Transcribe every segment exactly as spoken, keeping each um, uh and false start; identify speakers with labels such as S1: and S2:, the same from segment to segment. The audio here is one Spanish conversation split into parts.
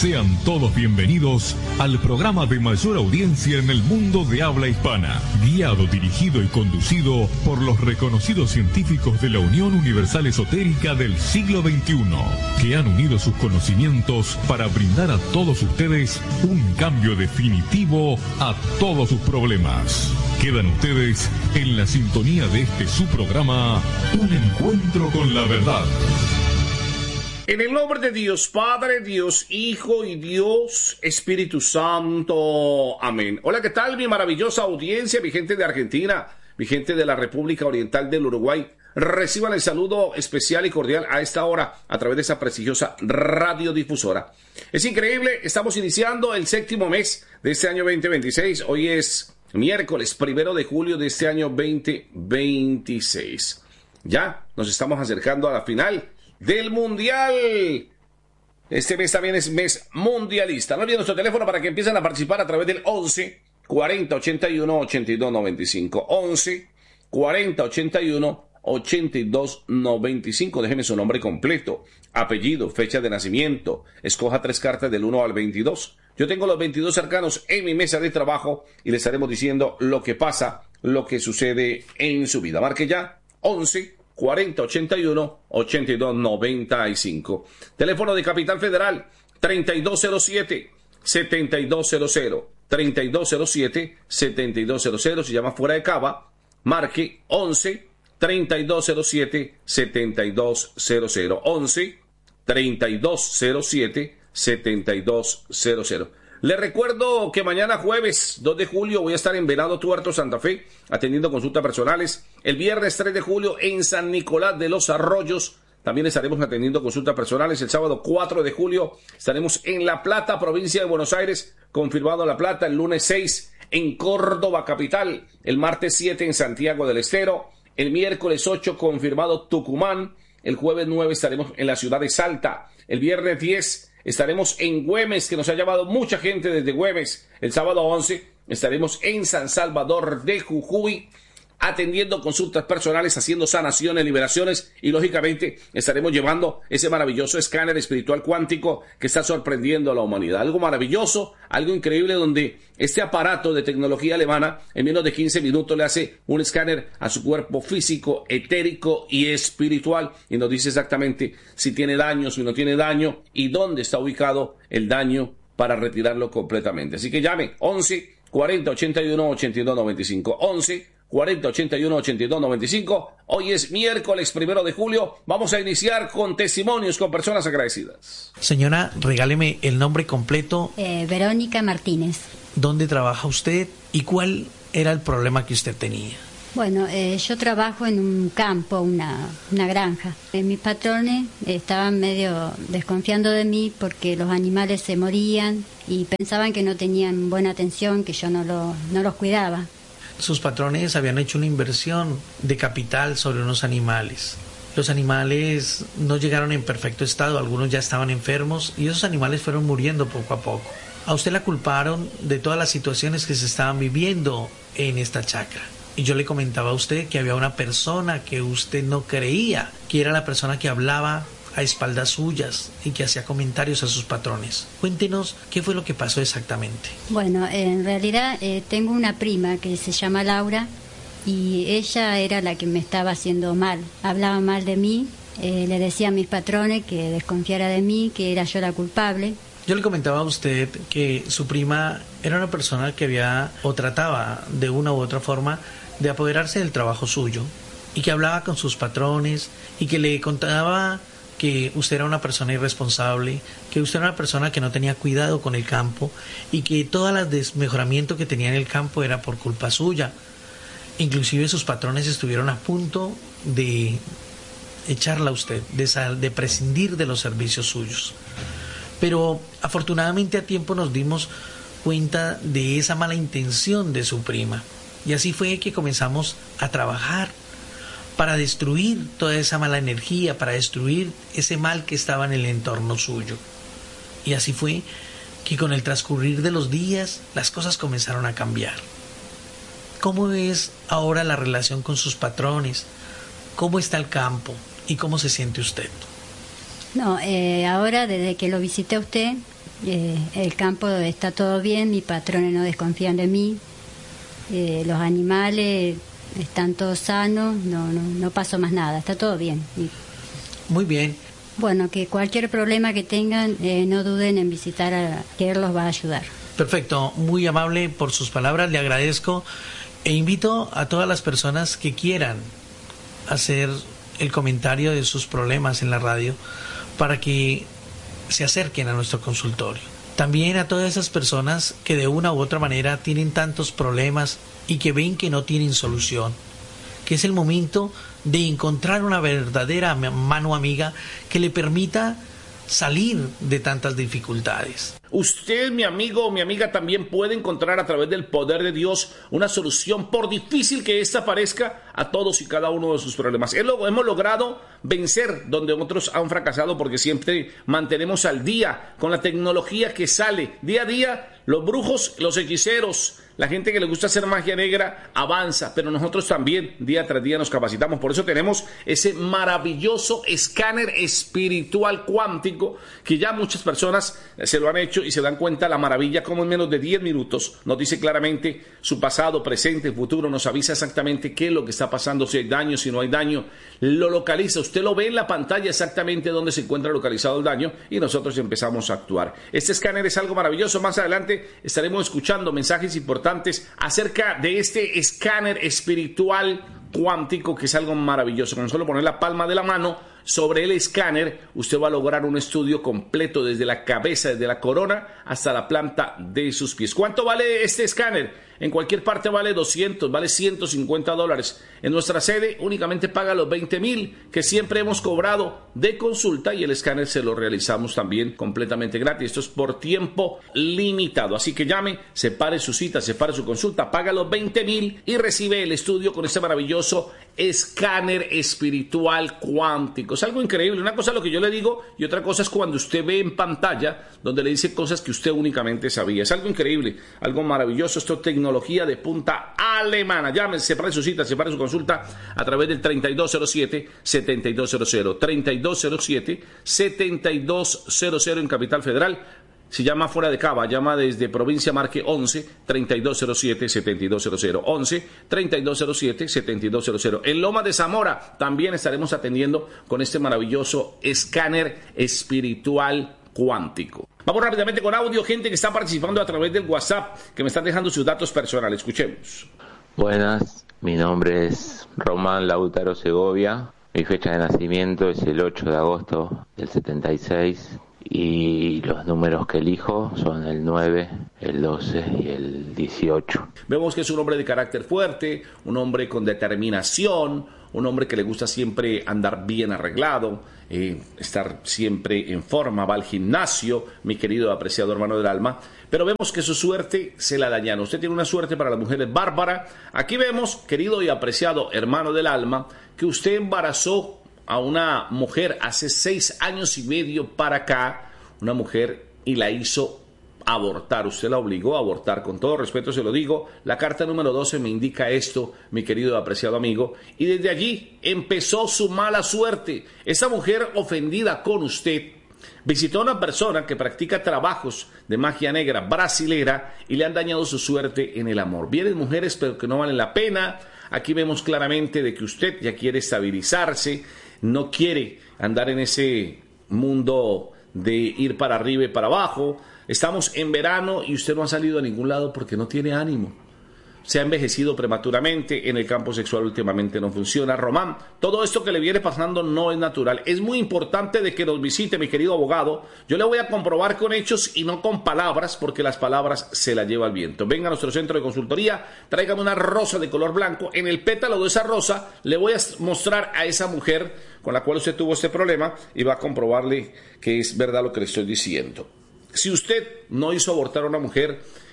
S1: Sean todos bienvenidos al programa de mayor audiencia en el mundo de habla hispana, guiado, dirigido y conducido por los reconocidos científicos de la Unión Universal Esotérica del siglo veintiuno, que han unido sus conocimientos para brindar a todos ustedes un cambio definitivo a todos sus problemas. Quedan ustedes en la sintonía de este su programa, Un Encuentro con la Verdad.
S2: En el nombre de Dios Padre, Dios Hijo y Dios Espíritu Santo. Amén. Hola, ¿qué tal mi maravillosa audiencia, mi gente de Argentina, mi gente de la República Oriental del Uruguay? Reciban el saludo especial y cordial a esta hora a través de esa prestigiosa radiodifusora. Es increíble, estamos iniciando el séptimo mes de este año veinte veintiséis. Hoy es miércoles primero de julio de este año veinte veintiséis. Ya nos estamos acercando a la final del Mundial. Este mes también es mes mundialista. No olviden nuestro teléfono para que empiecen a participar a través del once cuarenta ochenta y uno ochenta y dos noventa y cinco. once cuarenta ochenta y uno ochenta y dos noventa y cinco. Déjeme su nombre completo, apellido, fecha de nacimiento. Escoja tres cartas del uno al veintidós. Yo tengo los veintidós arcanos en mi mesa de trabajo y le estaremos diciendo lo que pasa, lo que sucede en su vida. Marque ya once cuarenta ochenta y uno ochenta y dos noventa y cinco. Teléfono de Capital Federal treinta y dos cero siete setenta y dos cero cero. treinta y dos cero siete setenta y dos cero cero. Si llama fuera de Cava, marque once treinta y dos cero siete setenta y dos cero cero. once treinta y dos cero siete setenta y dos cero cero. Les recuerdo que mañana jueves dos de julio voy a estar en Venado Tuerto, Santa Fe, atendiendo consultas personales. El viernes tres de julio en San Nicolás de los Arroyos también estaremos atendiendo consultas personales. El sábado cuatro de julio estaremos en La Plata, provincia de Buenos Aires, confirmado La Plata. El lunes seis en Córdoba capital. El martes siete en Santiago del Estero. El miércoles ocho confirmado Tucumán. El jueves nueve estaremos en la ciudad de Salta. El viernes diez estaremos en Güemes, que nos ha llamado mucha gente desde Güemes. El sábado once estaremos en San Salvador de Jujuy, atendiendo consultas personales, haciendo sanaciones, liberaciones y lógicamente estaremos llevando ese maravilloso escáner espiritual cuántico que está sorprendiendo a la humanidad. Algo maravilloso, algo increíble, donde este aparato de tecnología alemana en menos de quince minutos le hace un escáner a su cuerpo físico, etérico y espiritual y nos dice exactamente si tiene daño, si no tiene daño y dónde está ubicado el daño para retirarlo completamente. Así que llame once cuarenta ochenta y uno ochenta y dos noventa y cinco. once cuarenta ochenta y uno ochenta y dos noventa y cinco. Hoy es miércoles primero de julio. Vamos a iniciar con testimonios con personas agradecidas.
S3: Señora, regáleme el nombre completo.
S4: Eh, Verónica Martínez.
S3: ¿Dónde trabaja usted y cuál era el problema que usted tenía?
S4: Bueno, eh, yo trabajo en un campo, una, una granja. Eh, mis patrones estaban medio desconfiando de mí porque los animales se morían y pensaban que no tenían buena atención, que yo no, lo, no los cuidaba.
S3: Sus patrones habían hecho una inversión de capital sobre unos animales. Los animales no llegaron en perfecto estado, algunos ya estaban enfermos y esos animales fueron muriendo poco a poco. A usted la culparon de todas las situaciones que se estaban viviendo en esta chacra. Y yo le comentaba a usted que había una persona que usted no creía, que era la persona que hablaba a espaldas suyas y que hacía comentarios a sus patrones. Cuéntenos qué fue lo que pasó exactamente.
S4: Bueno, en realidad eh, tengo una prima que se llama Laura y ella era la que me estaba haciendo mal. Hablaba mal de mí, eh, le decía a mis patrones que desconfiara de mí, que era yo la culpable.
S3: Yo le comentaba a usted que su prima era una persona que había o trataba de una u otra forma de apoderarse del trabajo suyo y que hablaba con sus patrones y que le contaba que usted era una persona irresponsable, que usted era una persona que no tenía cuidado con el campo y que todo el desmejoramiento que tenía en el campo era por culpa suya. Inclusive sus patrones estuvieron a punto de echarla a usted, de, sal, de prescindir de los servicios suyos. Pero afortunadamente a tiempo nos dimos cuenta de esa mala intención de su prima. Y así fue que comenzamos a trabajar para destruir toda esa mala energía, para destruir ese mal que estaba en el entorno suyo. Y así fue que con el transcurrir de los días las cosas comenzaron a cambiar. ¿Cómo es ahora la relación con sus patrones? ¿Cómo está el campo? ¿Y cómo se siente usted?
S4: No, eh, ahora desde que lo visité a usted, Eh, el campo está todo bien, mis patrones no desconfían de mí, eh, los animales están todos sanos, no, no, no pasó más nada, está todo bien. Y,
S3: muy bien.
S4: Bueno, que cualquier problema que tengan, eh, no duden en visitar, a, que él los va a ayudar.
S3: Perfecto, muy amable por sus palabras, le agradezco e invito a todas las personas que quieran hacer el comentario de sus problemas en la radio para que se acerquen a nuestro consultorio. También a todas esas personas que de una u otra manera tienen tantos problemas y que ven que no tienen solución, que es el momento de encontrar una verdadera mano amiga que le permita salir de tantas dificultades.
S2: Usted, mi amigo o mi amiga, también puede encontrar a través del poder de Dios una solución, por difícil que ésta parezca, a todos y cada uno de sus problemas. Hemos logrado vencer donde otros han fracasado porque siempre mantenemos al día con la tecnología que sale día a día. Los brujos, los hechiceros, la gente que le gusta hacer magia negra avanza, pero nosotros también día tras día nos capacitamos. Por eso tenemos ese maravilloso escáner espiritual cuántico que ya muchas personas se lo han hecho y se dan cuenta la maravilla como en menos de diez minutos nos dice claramente su pasado, presente, futuro, nos avisa exactamente qué es lo que está pasando, si hay daño, si no hay daño, lo localiza, usted lo ve en la pantalla exactamente dónde se encuentra localizado el daño y nosotros empezamos a actuar. Este escáner es algo maravilloso. Más adelante estaremos escuchando mensajes importantes acerca de este escáner espiritual cuántico, que es algo maravilloso. Con solo poner la palma de la mano sobre el escáner, usted va a lograr un estudio completo desde la cabeza, desde la corona hasta la planta de sus pies. ¿Cuánto vale este escáner? En cualquier parte vale doscientos, vale ciento cincuenta dólares. En nuestra sede únicamente paga los veinte mil que siempre hemos cobrado de consulta, y el escáner se lo realizamos también completamente gratis. Esto es por tiempo limitado. Así que llame, separe su cita, separe su consulta, paga los veinte mil y recibe el estudio con este maravilloso escáner espiritual cuántico. Es algo increíble. Una cosa es lo que yo le digo y otra cosa es cuando usted ve en pantalla donde le dice cosas que usted únicamente sabía. Es algo increíble, algo maravilloso. Esto es tecnología de punta alemana. Llame, separe su cita, separe su consulta a través del treinta y dos cero siete, setenta y dos cero cero, treinta y dos cero siete, setenta y dos cero cero en Capital Federal. Si llama fuera de Cava, llama desde provincia, marque once, treinta y dos cero siete, setenta y dos cero cero, once, treinta y dos cero siete, setenta y dos cero cero. En Loma de Zamora también estaremos atendiendo con este maravilloso escáner espiritual cuántico. Vamos rápidamente con audio, gente que está participando a través del WhatsApp, que me están dejando sus datos personales. Escuchemos.
S5: Buenas, mi nombre es Román Lautaro Segovia. Mi fecha de nacimiento es el ocho de agosto del setenta y seis. Y los números que elijo son el nueve, el doce y el dieciocho.
S2: Vemos que es un hombre de carácter fuerte, un hombre con determinación, un hombre que le gusta siempre andar bien arreglado, eh, estar siempre en forma, va al gimnasio, mi querido apreciado hermano del alma. Pero vemos que su suerte se la dañaron. Usted tiene una suerte para las mujeres bárbara. Aquí vemos, querido y apreciado hermano del alma, que usted embarazó a una mujer hace seis años y medio para acá, una mujer, y la hizo abortar. Usted la obligó a abortar. Con todo respeto se lo digo, la carta número doce me indica esto, mi querido y apreciado amigo, y desde allí empezó su mala suerte. Esa mujer ofendida con usted visitó a una persona que practica trabajos de magia negra brasilera y le han dañado su suerte en el amor. Vienen mujeres pero que no valen la pena. Aquí vemos claramente de que usted ya quiere estabilizarse, no quiere andar en ese mundo de ir para arriba y para abajo. Estamos en verano y usted no ha salido a ningún lado porque no tiene ánimo. Se ha envejecido prematuramente, en el campo sexual últimamente no funciona. Román, todo esto que le viene pasando no es natural. Es muy importante de que nos visite, mi querido abogado. Yo le voy a comprobar con hechos y no con palabras, porque las palabras se las lleva el viento. Venga a nuestro centro de consultoría, tráigame una rosa de color blanco. En el pétalo de esa rosa le voy a mostrar a esa mujer con la cual usted tuvo este problema y va a comprobarle que es verdad lo que le estoy diciendo. Si usted no hizo abortar a una mujer,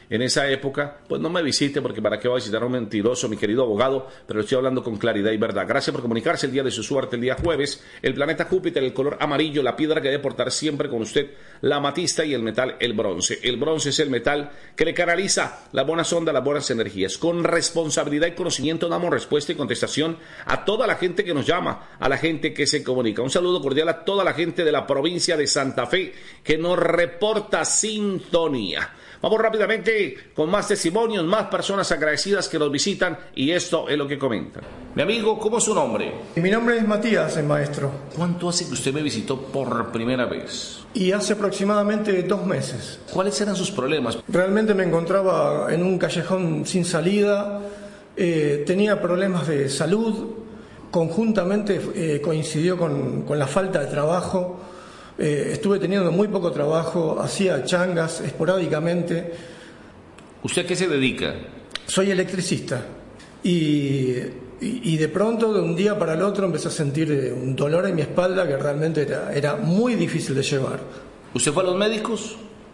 S2: en esa época, pues no me visite, porque para qué va a visitar a un mentiroso, mi querido abogado, pero estoy hablando con claridad y verdad. Gracias por comunicarse el día de su suerte, el día jueves. El planeta Júpiter, el color amarillo, la piedra que debe portar siempre con usted, la amatista, y el metal, el bronce. El bronce es el metal que le canaliza la buena sonda, las buenas energías. Con responsabilidad y conocimiento damos respuesta y contestación a toda la gente que nos llama, a la gente que se comunica. Un saludo cordial a toda la gente de la provincia de Santa Fe que nos reporta sintonía. Vamos rápidamente con más testimonios, más personas agradecidas que nos visitan, y esto es lo que comentan. Mi amigo, ¿cómo es su nombre?
S6: Mi nombre es Matías, el maestro.
S2: ¿Cuánto hace que usted me visitó por primera vez?
S6: Y hace aproximadamente dos meses.
S2: ¿Cuáles eran sus problemas?
S6: Realmente me encontraba en un callejón sin salida, eh, tenía problemas de salud, conjuntamente eh, coincidió con, con la falta de trabajo. Eh, estuve teniendo muy poco trabajo, hacía changas esporádicamente.
S2: ¿Usted a qué se dedica?
S6: Soy electricista y, y, y de pronto, de un día para el otro, empecé a sentir un dolor en mi espalda que realmente era, era muy difícil de llevar.
S2: ¿Usted fue a los médicos?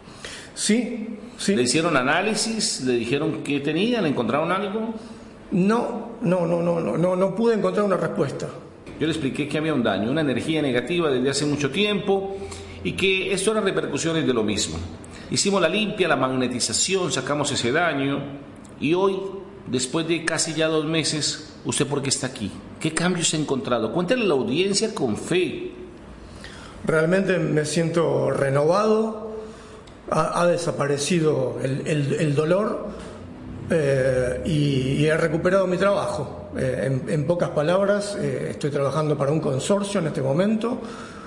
S6: Sí, sí.
S2: ¿Le hicieron análisis? ¿Le dijeron qué tenía? ¿Le encontraron algo?
S6: No, no, no, no, no, no, no pude encontrar una respuesta.
S2: Yo le expliqué que había un daño, una energía negativa desde hace mucho tiempo, y que esto eran repercusiones de lo mismo. Hicimos la limpia, la magnetización, sacamos ese daño, y hoy, después de casi ya dos meses, ¿usted por qué está aquí? ¿Qué cambios ha encontrado? Cuéntale a la audiencia con fe.
S6: Realmente me siento renovado, ha, ha desaparecido el, el, el dolor, eh, y, y he recuperado mi trabajo. Eh, en, en pocas palabras, eh, estoy trabajando para un consorcio en este momento.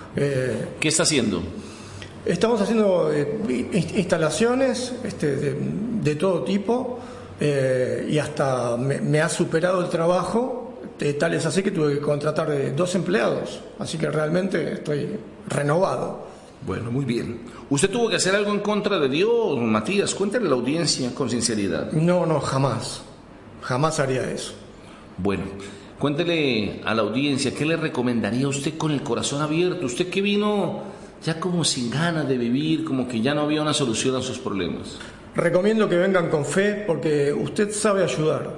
S2: Eh, ¿Qué está haciendo?
S6: Estamos haciendo eh, instalaciones este, de, de todo tipo, eh, y hasta me, me ha superado el trabajo, eh, tal es así que tuve que contratar eh, dos empleados, así que realmente estoy renovado.
S2: Bueno, muy bien. ¿Usted tuvo que hacer algo en contra de Dios, Matías? Cuéntale a la audiencia con sinceridad.
S6: No, no, jamás. Jamás haría eso.
S2: Bueno, cuéntele a la audiencia, ¿qué le recomendaría a usted con el corazón abierto? Usted que vino ya como sin ganas de vivir, como que ya no había una solución a sus problemas.
S6: Recomiendo que vengan con fe porque usted sabe ayudar.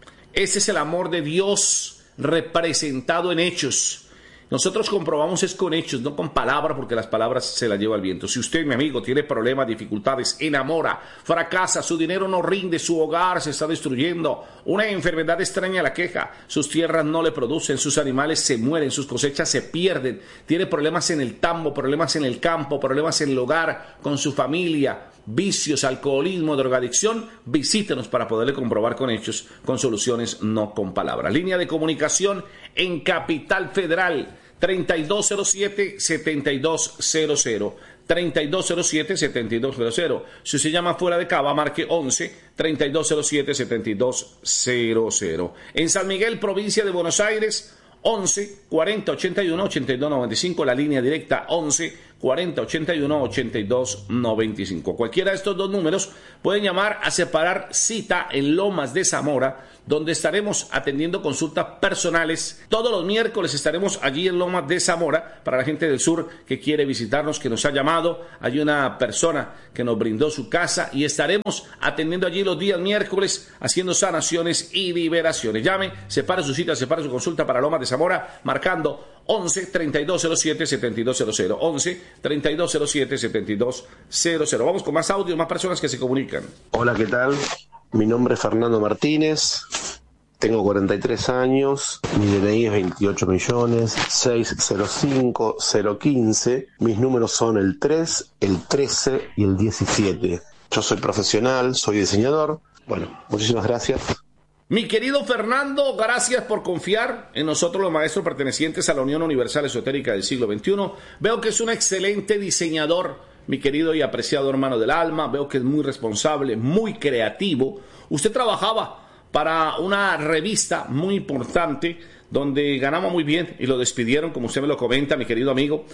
S2: Ese es el amor de Dios representado en hechos. Nosotros comprobamos es con hechos, no con palabras, porque las palabras se las lleva el viento. Si usted, mi amigo, tiene problemas, dificultades, enamora, fracasa, su dinero no rinde, su hogar se está destruyendo, una enfermedad extraña la queja, sus tierras no le producen, sus animales se mueren, sus cosechas se pierden, tiene problemas en el tambo, problemas en el campo, problemas en el hogar, con su familia, vicios, alcoholismo, drogadicción, visítenos para poderle comprobar con hechos, con soluciones, no con palabras. Línea de comunicación en Capital Federal, treinta y dos cero siete, setenta y dos cero cero, treinta y dos cero siete, setenta y dos cero cero. Si se llama fuera de Cava, marque once, treinta y dos cero siete, setenta y dos cero cero. En San Miguel, provincia de Buenos Aires, once, cuarenta, ochenta y uno, ochenta y dos noventa y cinco, la línea directa once, cuarenta, ochenta y uno, ochenta y dos noventa y cinco. Cualquiera de estos dos números pueden llamar a separar cita en Lomas de Zamora, donde estaremos atendiendo consultas personales. Todos los miércoles estaremos allí en Lomas de Zamora para la gente del sur que quiere visitarnos, que nos ha llamado. Hay una persona que nos brindó su casa y estaremos atendiendo allí los días miércoles haciendo sanaciones y liberaciones. Llame, separe su cita, separe su consulta para Lomas de Zamora marcando once, treinta y dos cero siete, setenta y dos cero cero, once, treinta y dos cero siete, setenta y dos cero cero. Vamos con más audio, más personas que se comunican.
S7: Hola, ¿qué tal? Mi nombre es Fernando Martínez, tengo cuarenta y tres años, mi D N I es veintiocho millones, seiscientos cinco, cero quince, mis números son el tres, el trece y el diecisiete. Yo soy profesional, soy diseñador. Bueno, muchísimas gracias.
S2: Mi querido Fernando, gracias por confiar en nosotros los maestros pertenecientes a la Unión Universal Esotérica del siglo veintiuno. Veo que es un excelente diseñador, mi querido y apreciado hermano del alma. Veo que es muy responsable, muy creativo. Usted trabajaba para una revista muy importante donde ganaba muy bien y lo despidieron, como usted me lo comenta, mi querido amigo.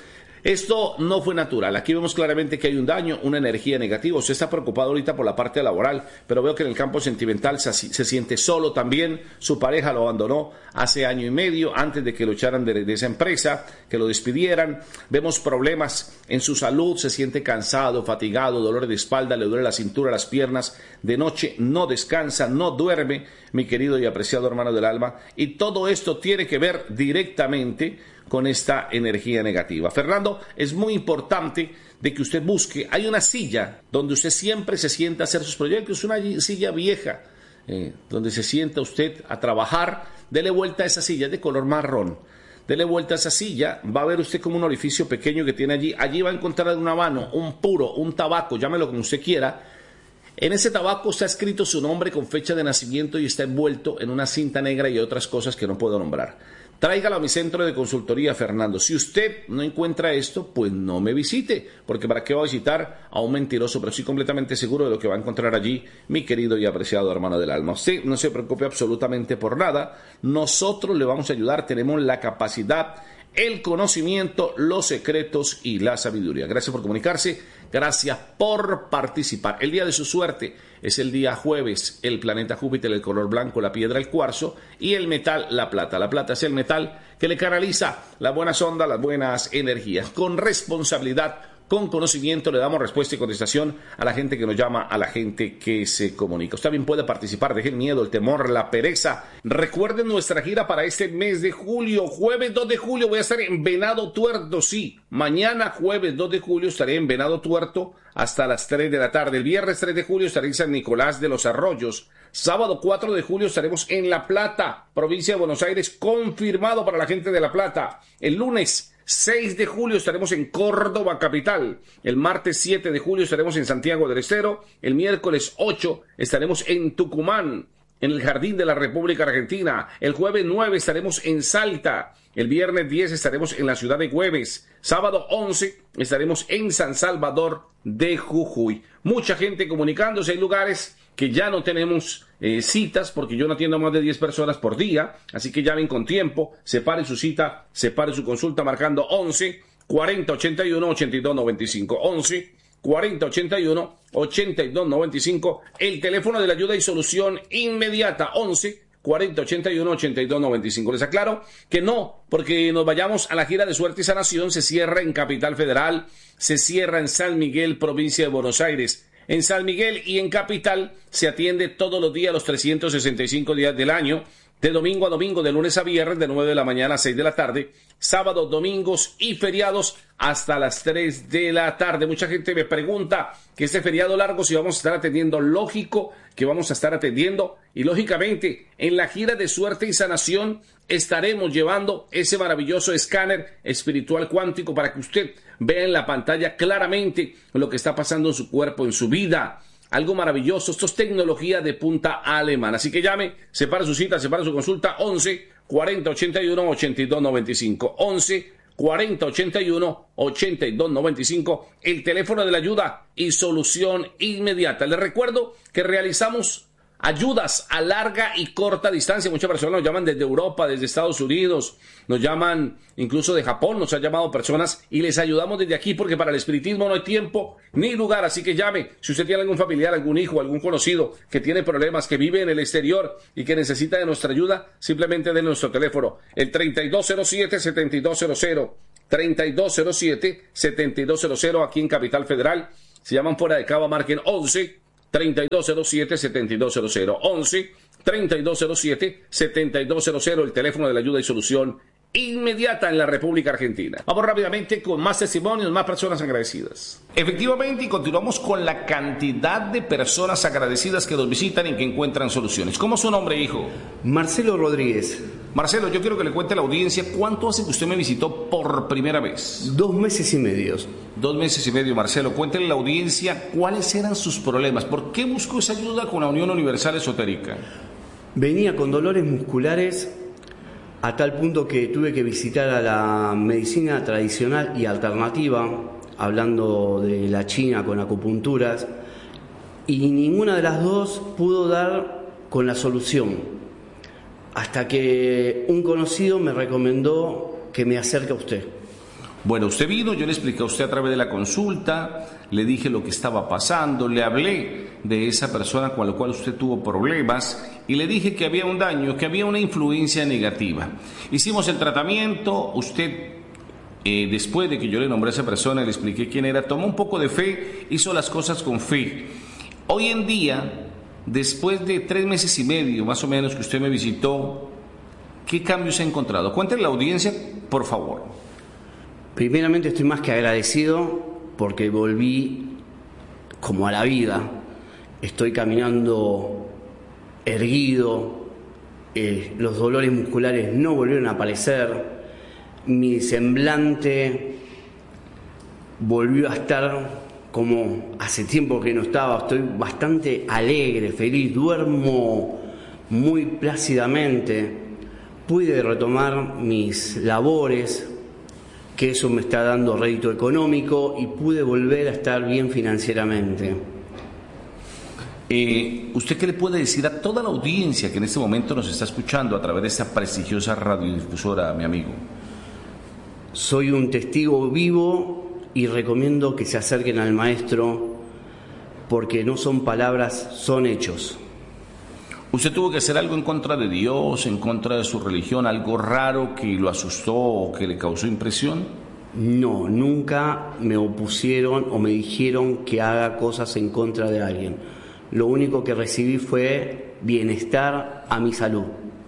S2: Esto no fue natural. Aquí vemos claramente que hay un daño, una energía negativa. Usted está preocupado ahorita por la parte laboral, pero veo que en el campo sentimental se, se siente solo también. Su pareja lo abandonó hace año y medio, antes de que lo echaran de, de esa empresa, que lo despidieran. Vemos problemas en su salud, se siente cansado, fatigado, dolor de espalda, le duele la cintura, las piernas. De noche no descansa, no duerme, mi querido y apreciado hermano del alma. Y todo esto tiene que ver directamente con esta energía negativa. Fernando, es muy importante de que usted busque, hay una silla donde usted siempre se sienta a hacer sus proyectos, una silla vieja, eh, donde se sienta usted a trabajar. Dele vuelta a esa silla, de color marrón, dele vuelta a esa silla, va a ver usted como un orificio pequeño que tiene allí, allí va a encontrar una mano, un puro, un tabaco, llámelo como usted quiera. En ese tabaco está escrito su nombre con fecha de nacimiento y está envuelto en una cinta negra y otras cosas que no puedo nombrar. Tráigalo a mi centro de consultoría, Fernando. Si usted no encuentra esto, pues no me visite, porque ¿para qué va a visitar a un mentiroso? Pero estoy completamente seguro de lo que va a encontrar allí, mi querido y apreciado hermano del alma. Usted no se preocupe absolutamente por nada. Nosotros le vamos a ayudar. Tenemos la capacidad, el conocimiento, los secretos y la sabiduría. Gracias por comunicarse, gracias por participar. El día de su suerte es el día jueves, el planeta Júpiter, el color blanco, la piedra, el cuarzo, y el metal, la plata. La plata es el metal que le canaliza las buenas ondas, las buenas energías. Con responsabilidad, con conocimiento, le damos respuesta y contestación a la gente que nos llama, a la gente que se comunica. Usted también puede participar, deje el miedo, el temor, la pereza. Recuerden nuestra gira para este mes de julio. Jueves dos de julio voy a estar en Venado Tuerto, sí. Mañana jueves dos de julio estaré en Venado Tuerto hasta las tres de la tarde. El viernes tres de julio estaré en San Nicolás de los Arroyos. Sábado cuatro de julio estaremos en La Plata, provincia de Buenos Aires, confirmado para la gente de La Plata. El lunes seis de julio estaremos en Córdoba capital. El martes siete de julio estaremos en Santiago del Estero. El miércoles ocho estaremos en Tucumán, en el Jardín de la República Argentina. El jueves nueve estaremos en Salta. El viernes diez estaremos en la ciudad de Güemes. Sábado once estaremos en San Salvador de Jujuy. Mucha gente comunicándose. Hay lugares que ya no tenemos eh, citas, porque yo no atiendo a más de diez personas por día, así que llamen con tiempo, separen su cita, separen su consulta marcando once cuarenta ochenta y uno ochenta y dos noventa y cinco, once cuarenta ochenta y uno ochenta y dos noventa y cinco, el teléfono de la ayuda y solución inmediata, once cuarenta ochenta y uno ochenta y dos noventa y cinco. Les aclaro que no, porque nos vayamos a la gira de suerte y sanación, se cierra en Capital Federal, se cierra en San Miguel, provincia de Buenos Aires. En San Miguel y en Capital se atiende todos los días, los trescientos sesenta y cinco días del año, de domingo a domingo, de lunes a viernes, de nueve de la mañana a seis de la tarde, sábados, domingos y feriados hasta las tres de la tarde. Mucha gente me pregunta que este feriado largo si vamos a estar atendiendo. Lógico que vamos a estar atendiendo, y lógicamente en la gira de suerte y sanación estaremos llevando ese maravilloso escáner espiritual cuántico para que usted vea en la pantalla claramente lo que está pasando en su cuerpo, en su vida. Algo maravilloso. Esto es tecnología de punta alemana. Así que llame, separa su cita, separa su consulta, once cuarenta ochenta y uno ochenta y dos noventa y cinco, once cuarenta ochenta y uno ochenta y dos noventa y cinco, el teléfono de la ayuda y solución inmediata. Les recuerdo que realizamos ayudas a larga y corta distancia. Muchas personas nos llaman desde Europa, desde Estados Unidos, nos llaman incluso de Japón, nos han llamado personas y les ayudamos desde aquí, porque para el espiritismo no hay tiempo ni lugar. Así que llame, si usted tiene algún familiar, algún hijo, algún conocido que tiene problemas, que vive en el exterior y que necesita de nuestra ayuda, simplemente den nuestro teléfono, el treinta y dos cero siete setenta y dos cero cero, treinta y dos cero siete setenta y dos cero cero, aquí en Capital Federal. Si llaman fuera de Cava, marquen once treinta y dos cero siete setenta y dos cero cero, once treinta y dos cero siete setenta y dos cero cero, el teléfono de la ayuda y solución inmediata en la República Argentina. Vamos rápidamente con más testimonios, más personas agradecidas. Efectivamente, y continuamos con la cantidad de personas agradecidas que nos visitan y que encuentran soluciones. ¿Cómo es su nombre, hijo?
S8: Marcelo Rodríguez.
S2: Marcelo, yo quiero que le cuente a la audiencia cuánto hace que usted me visitó por primera vez.
S8: Dos meses y medio.
S2: Dos meses y medio, Marcelo. Cuéntele a la audiencia cuáles eran sus problemas. ¿Por qué buscó esa ayuda con la Unión Universal Esotérica?
S8: Venía con dolores musculares a tal punto que tuve que visitar a la medicina tradicional y alternativa, hablando de la China con acupunturas, y ninguna de las dos pudo dar con la solución, hasta que un conocido me recomendó que me acerque a usted.
S2: Bueno, usted vino, yo le expliqué a usted a través de la consulta, le dije lo que estaba pasando, le hablé de esa persona con la cual usted tuvo problemas y le dije que había un daño, que había una influencia negativa. Hicimos el tratamiento, usted, eh, después de que yo le nombré a esa persona, le expliqué quién era, tomó un poco de fe, hizo las cosas con fe. Hoy en día, después de tres meses y medio, más o menos, que usted me visitó, ¿qué cambios ha encontrado? Cuéntenle a la audiencia, por favor.
S8: Primeramente estoy más que agradecido porque volví como a la vida. Estoy caminando erguido, eh, los dolores musculares no volvieron a aparecer, mi semblante volvió a estar como hace tiempo que no estaba. Estoy bastante alegre, feliz, duermo muy plácidamente, pude retomar mis labores, que eso me está dando rédito económico, y pude volver a estar bien financieramente.
S2: Eh, ¿Usted qué le puede decir a toda la audiencia que en este momento nos está escuchando a través de esta prestigiosa radiodifusora, mi amigo?
S8: Soy un testigo vivo y recomiendo que se acerquen al maestro, porque no son palabras, son hechos.
S2: ¿Usted tuvo que hacer algo en contra de Dios, en contra de su religión, algo raro que lo asustó o que le causó impresión?
S8: No, nunca me opusieron o me dijeron que haga cosas en contra de alguien. Lo único que recibí fue bienestar a mi salud.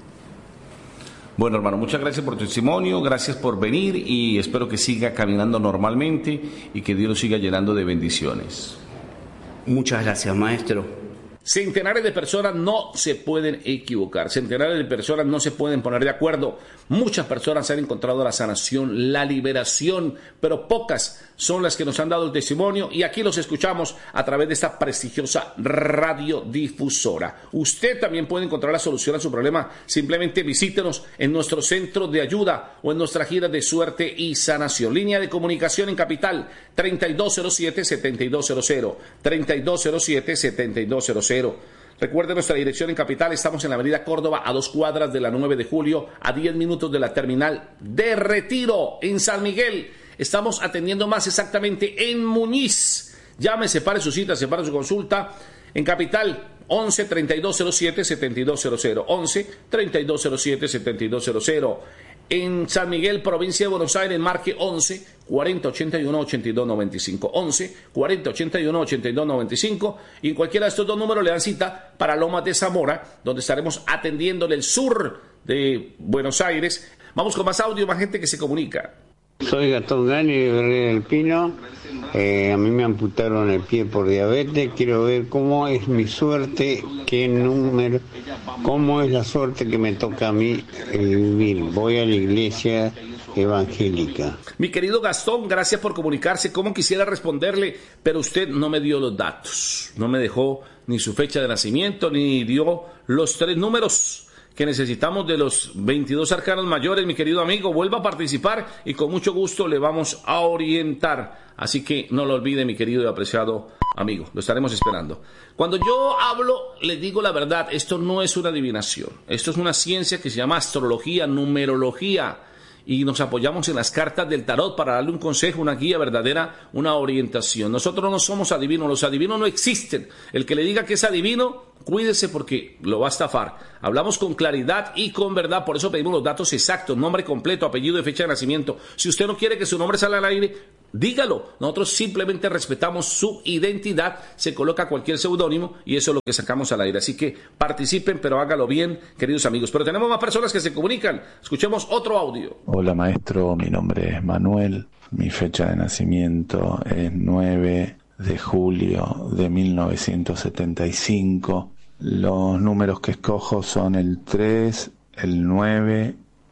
S2: Bueno, hermano, muchas gracias por tu testimonio, gracias por venir y espero que siga caminando normalmente y que Dios lo siga llenando de bendiciones.
S8: Muchas gracias, maestro.
S2: Centenares de personas no se pueden equivocar, centenares de personas no se pueden poner de acuerdo. Muchas personas han encontrado la sanación, la liberación, pero pocas son las que nos han dado el testimonio y aquí los escuchamos a través de esta prestigiosa radiodifusora. Usted también puede encontrar la solución a su problema, simplemente visítenos en nuestro centro de ayuda o en nuestra gira de suerte y sanación. Línea de comunicación en Capital, treinta y dos cero siete, setenta y dos cero cero, treinta y dos cero siete, setenta y dos cero cero. Recuerde nuestra dirección en Capital, estamos en la avenida Córdoba, a dos cuadras de la nueve de julio, a diez minutos de la terminal de Retiro, en San Miguel. Estamos atendiendo más exactamente en Muñiz. Llame, separe su cita, separe su consulta. En Capital, once, treinta y dos cero siete, setenta y dos cero cero, once, treinta y dos cero siete, setenta y dos cero cero. En San Miguel, provincia de Buenos Aires, marque once, cuarenta, ochenta y uno, ochenta y dos, noventa y cinco. once, cuarenta, ochenta y uno, ochenta y dos, noventa y cinco. Y en cualquiera de estos dos números le dan cita para Lomas de Zamora, donde estaremos atendiéndole el sur de Buenos Aires. Vamos con más audio, más gente que se comunica.
S9: Soy Gastón Gani de Berrera del Pino. Eh, a mí me amputaron el pie por diabetes. Quiero ver cómo es mi suerte, qué número, cómo es la suerte que me toca a mí eh, vivir. Voy a la iglesia evangélica.
S2: Mi querido Gastón, gracias por comunicarse. Cómo quisiera responderle, pero usted no me dio los datos. No me dejó ni su fecha de nacimiento, ni dio los tres números que necesitamos de los veintidós arcanos mayores. Mi querido amigo, vuelva a participar y con mucho gusto le vamos a orientar. Así que no lo olvide, mi querido y apreciado amigo, lo estaremos esperando. Cuando yo hablo, les digo la verdad, esto no es una adivinación, esto es una ciencia que se llama astrología, numerología, y nos apoyamos en las cartas del tarot para darle un consejo, una guía verdadera, una orientación. Nosotros no somos adivinos, los adivinos no existen. El que le diga que es adivino, cuídese porque lo va a estafar. Hablamos con claridad y con verdad, por eso pedimos los datos exactos, nombre completo, apellido y fecha de nacimiento. Si usted no quiere que su nombre salga al aire, dígalo. Nosotros simplemente respetamos su identidad, se coloca cualquier seudónimo y eso es lo que sacamos al aire. Así que participen, pero hágalo bien, queridos amigos. Pero tenemos más personas que se comunican. Escuchemos otro audio.
S10: Hola maestro, mi nombre es Manuel, mi fecha de nacimiento es nueve de julio de mil novecientos setenta y cinco. Los números que escojo son el tres, el nueve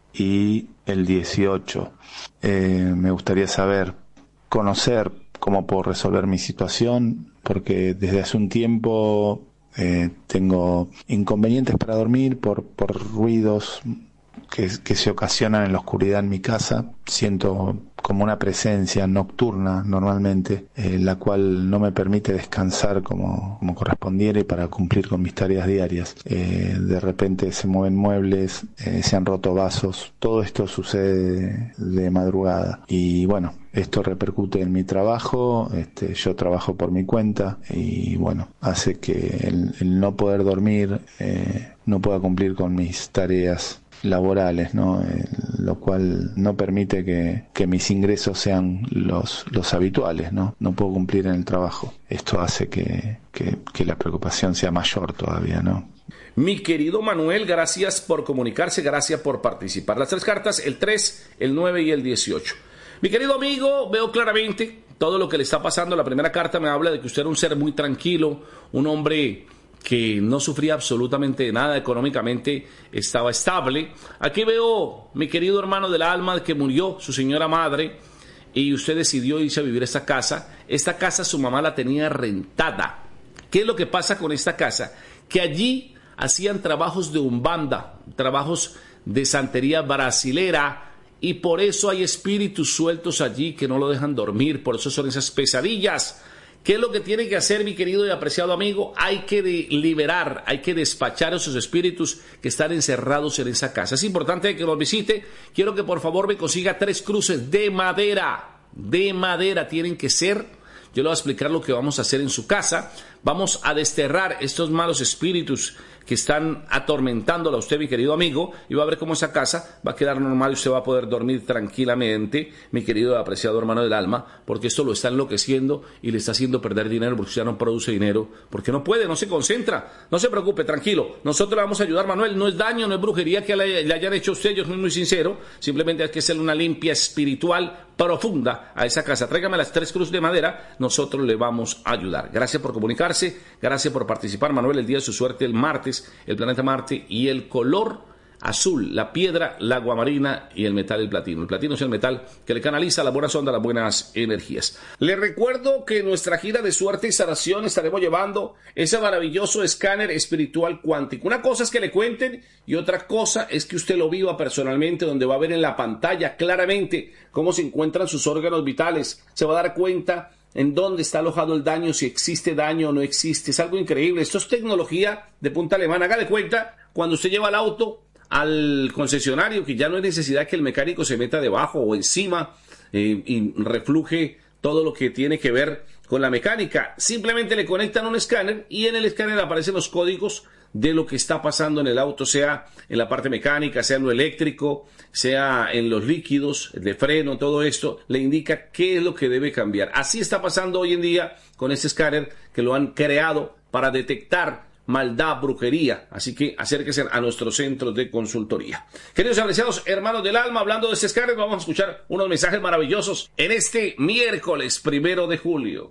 S10: y el dieciocho. Eh, me gustaría saber, conocer cómo puedo resolver mi situación, porque desde hace un tiempo eh, tengo inconvenientes para dormir por, por ruidos que, que se ocasionan en la oscuridad en mi casa. Siento como una presencia nocturna normalmente, eh, la cual no me permite descansar como, como correspondiera y para cumplir con mis tareas diarias. Eh, de repente se mueven muebles, eh, se han roto vasos, todo esto sucede de, de madrugada y bueno, esto repercute en mi trabajo. Este, yo trabajo por mi cuenta y bueno, hace que el, el no poder dormir, eh, no pueda cumplir con mis tareas laborales, ¿no? Eh, lo cual no permite que, que mis ingresos sean los, los habituales, ¿no? No puedo cumplir en el trabajo. Esto hace que, que, que la preocupación sea mayor todavía, ¿no?
S2: Mi querido Manuel, gracias por comunicarse, gracias por participar. Las tres cartas, el tres, el nueve y el dieciocho. Mi querido amigo, veo claramente todo lo que le está pasando. La primera carta me habla de que usted era un ser muy tranquilo, un hombre que no sufría absolutamente nada, económicamente estaba estable. Aquí veo, mi querido hermano del alma, que murió su señora madre y usted decidió irse a vivir a esta casa. Esta casa su mamá la tenía rentada. ¿Qué es lo que pasa con esta casa? Que allí hacían trabajos de umbanda, trabajos de santería brasilera, y por eso hay espíritus sueltos allí que no lo dejan dormir, por eso son esas pesadillas. ¿Qué es lo que tiene que hacer, mi querido y apreciado amigo? Hay que de liberar, hay que despachar a esos espíritus que están encerrados en esa casa. Es importante que los visite. Quiero que por favor me consiga tres cruces de madera. De madera tienen que ser. Yo le voy a explicar lo que vamos a hacer en su casa. Vamos a desterrar estos malos espíritus que están atormentándola a usted, mi querido amigo, y va a ver cómo esa casa va a quedar normal y usted va a poder dormir tranquilamente, mi querido y apreciado hermano del alma, porque esto lo está enloqueciendo y le está haciendo perder dinero porque usted no produce dinero, porque no puede, no se concentra. No se preocupe, tranquilo, nosotros le vamos a ayudar, Manuel. No es daño, no es brujería que le, le hayan hecho a usted, yo soy muy sincero, simplemente hay que hacerle una limpia espiritual profunda a esa casa. Tráigame las tres cruces de madera, nosotros le vamos a ayudar. Gracias por comunicarse, gracias por participar, Manuel. El día de su suerte, el martes, el planeta Marte y el color azul, la piedra, la aguamarina y el metal, el platino. El platino es el metal que le canaliza la buena onda, las buenas energías. Les recuerdo que en nuestra gira de suerte y sanación estaremos llevando ese maravilloso escáner espiritual cuántico. Una cosa es que le cuenten y otra cosa es que usted lo viva personalmente, donde va a ver en la pantalla claramente cómo se encuentran sus órganos vitales. Se va a dar cuenta en dónde está alojado el daño, si existe daño o no existe. Es algo increíble. Esto es tecnología de punta alemana. Haga de cuenta, cuando usted lleva el auto al concesionario, que ya no hay necesidad que el mecánico se meta debajo o encima eh, y refluje todo lo que tiene que ver con la mecánica. Simplemente le conectan un escáner y en el escáner aparecen los códigos de lo que está pasando en el auto, sea en la parte mecánica, sea en lo eléctrico, sea en los líquidos de freno, todo esto le indica qué es lo que debe cambiar. Así está pasando hoy en día con este escáner que lo han creado para detectar maldad, brujería. Así que acérquense a nuestros centros de consultoría. Queridos y apreciados hermanos del alma, hablando de este escáner, vamos a escuchar unos mensajes maravillosos en este miércoles primero de julio.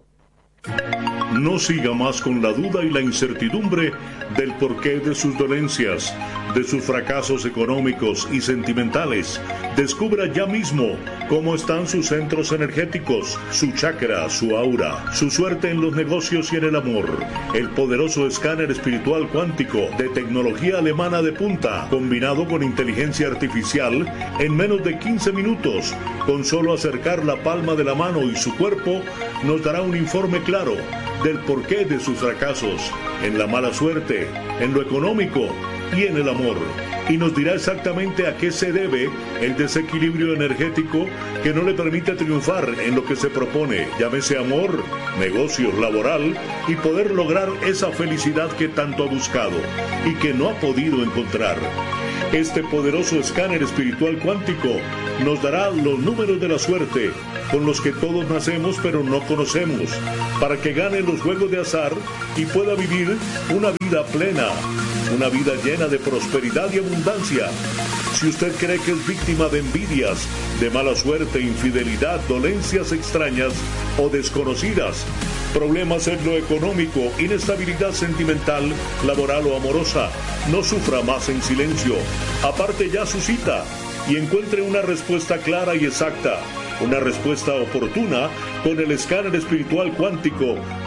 S1: No siga más con la duda y la incertidumbre del porqué de sus dolencias, de sus fracasos económicos y sentimentales. Descubra ya mismo cómo están sus centros energéticos, su chakra, su aura, su suerte en los negocios y en el amor. El poderoso escáner espiritual cuántico de tecnología alemana de punta, combinado con inteligencia artificial, en menos de quince minutos, con solo acercar la palma de la mano y su cuerpo, nos dará un informe claro del porqué de sus fracasos, en la mala suerte, en lo económico y en el amor. Y nos dirá exactamente a qué se debe el desequilibrio energético que no le permite triunfar en lo que se propone, llámese amor, negocios, laboral, y poder lograr esa felicidad que tanto ha buscado y que no ha podido encontrar. Este poderoso escáner espiritual cuántico nos dará los números de la suerte con los que todos nacemos pero no conocemos, para que gane los juegos de azar y pueda vivir una vida plena, una vida llena de prosperidad y abundancia. Si usted cree que es víctima de envidias, de mala suerte, infidelidad, dolencias extrañas o desconocidas, problemas en lo económico, inestabilidad sentimental, laboral o amorosa, no sufra más en silencio. Aparte ya su cita y encuentre una respuesta clara y exacta, una respuesta oportuna con el escáner espiritual cuántico